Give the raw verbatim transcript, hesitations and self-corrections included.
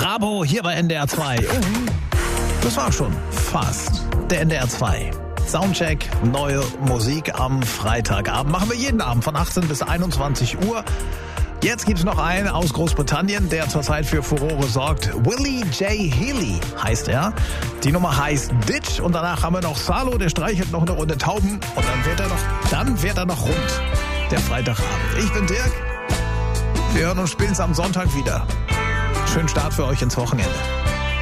Bravo hier bei N D R zwei. Und das war schon fast der N D R zwei. Soundcheck, neue Musik am Freitagabend. Machen wir jeden Abend von achtzehn bis einundzwanzig Uhr. Jetzt gibt's noch einen aus Großbritannien, der zurzeit für Furore sorgt. Willie J. Healy heißt er. Die Nummer heißt Ditch und danach haben wir noch Salo, der streichelt noch eine Runde Tauben und dann wird er noch, dann wird er noch rund, der Freitagabend. Ich bin Dirk. Wir hören und spielen es am Sonntag wieder. Schönen Start für euch ins Wochenende.